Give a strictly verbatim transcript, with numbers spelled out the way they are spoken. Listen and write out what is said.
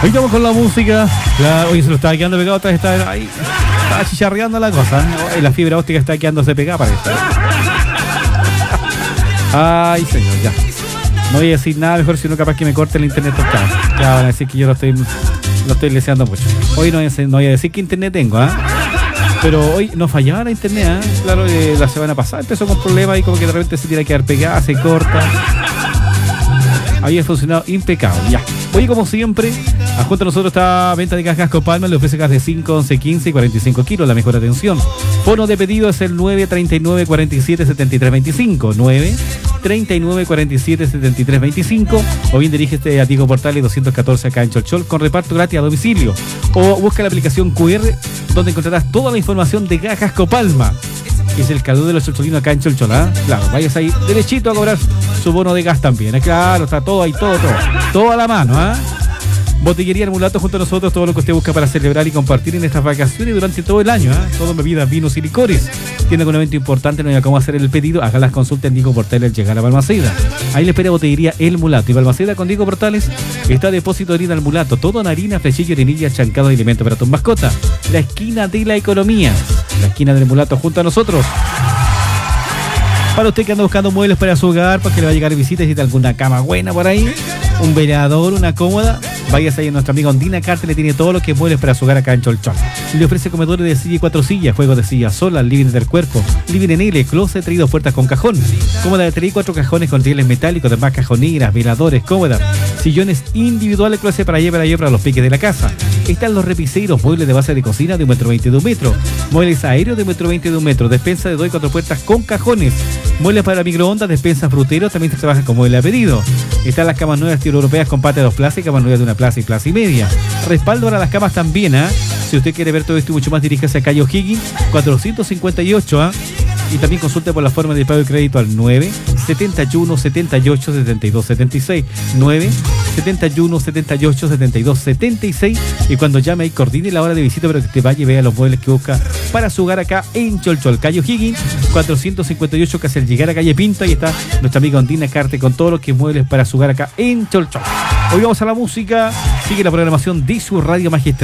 Hoy estamos con la música. La, oye, se lo estaba quedando pegado, otra vez está ahí. Estaba chicharreando la cosa. ¿eh? La fibra óptica está quedándose pegada, parece. Ay, señor, ya. No voy a decir nada mejor, sino capaz que me corte el internet por acá. Ya van a decir que yo lo estoy, lo estoy leseando mucho. Hoy no voy, a, no voy a decir qué internet tengo, ¿ah? ¿eh? Pero hoy no fallaba la internet, ¿eh? Claro, eh, la semana pasada empezó con problemas y como que de repente se tiene que quedar pegada, se corta. Había funcionado impecable, ya. Oye, como siempre, junto a nosotros está venta de cajas Copalma, le ofrece cajas de cinco, once, quince y cuarenta y cinco kilos, la mejor atención. Fono de pedido es el nueve treinta y nueve, cuarenta y siete, setenta y tres veinticinco, nueve treinta y nueve, cuarenta y siete, setenta y tres veinticinco, o bien dirígete a Diego Portales doscientos catorce acá en Cholchol con reparto gratis a domicilio, o busca la aplicación cu erre donde encontrarás toda la información de cajas Copalma. Es el calor de los cholcholinos acá en Cholchol, ¿ah? Claro, vayas ahí derechito a cobrar su bono de gas también, ¿eh? Claro, está todo ahí, todo, todo, todo a la mano, ¿ah? Botillería El Mulato junto a nosotros, todo lo que usted busca para celebrar y compartir en estas vacaciones durante todo el año, ¿eh? Todo bebidas, vinos y licores. Tiene un evento importante, no hay cómo hacer el pedido, haga las consultas en Diego Portales al llegar a Balmaceda. Ahí le espera Botillería El Mulato. Y Balmaceda con Diego Portales está depósito de harina El Mulato, todo en harina, flechillo, harinilla, chancado de alimentos para tus mascotas. La esquina de la economía, la esquina del Mulato junto a nosotros. Para usted que anda buscando muebles para su hogar, para que le va a llegar visita, necesita alguna cama buena por ahí, un velador, una cómoda, váyase ahí a nuestra amiga Ondina Carter, le tiene todo lo que es muebles para su hogar acá en Cholchol. Le ofrece comedores de silla y cuatro sillas, juegos de silla sola, living del cuerpo, living en L, closet, traído puertas con cajón, cómoda de tres y cuatro cajones con rieles metálicos, además cajoneras, veladores, cómodas, sillones individuales, clase para llevar a llevar a los piques de la casa. Están los repiseros, muebles de base de cocina de un metro veinte de un metro, muebles aéreos de un metro veinte de un metro, despensa de dos y cuatro puertas con cajones, muebles para microondas, despensa fruteros, también se trabaja con muebles a pedido. Están las camas nuevas estilo europeas con pata de dos plazas y camas nuevas de una plaza y plaza y media. Respaldo para las camas también, ¿ah? ¿eh? Si usted quiere ver todo esto y mucho más, diríjase a calle O'Higgins cuatrocientos cincuenta y ocho, ¿ah? ¿eh? Y también consulte por la forma de pago y crédito al nueve setenta y uno, setenta y ocho, setenta y dos, setenta y seis, nueve setenta y uno, setenta y ocho, setenta y dos, setenta y seis, y cuando llame y coordine la hora de visita para que te vaya y vea los muebles que busca para su hogar acá en Cholchol, calle O'Higgins cuatrocientos cincuenta y ocho, casi al llegar a calle Pinto. Ahí está nuestra amiga Ondina Carte con todo lo que es muebles para su hogar acá en Cholchol. Hoy vamos a la música, sigue la programación de su radio magistral.